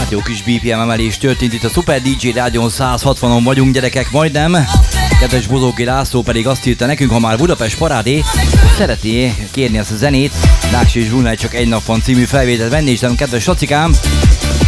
Jó kis BPM emelés történt itt a Super DJ Rádion, 160-on vagyunk, gyerekek, majdnem. Kedves Bozóki László pedig azt írta nekünk, ha már Budapest parádé, szereti kérni ezt a zenét. Dáks és Brunei csak egy nap van című felvételt venni, és kedves Sacikám,